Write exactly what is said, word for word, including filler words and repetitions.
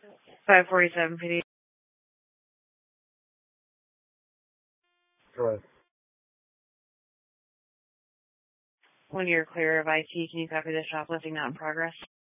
five forty-seven P D. Go ahead. When you're clear of I T, can you copy the shoplifting not in progress?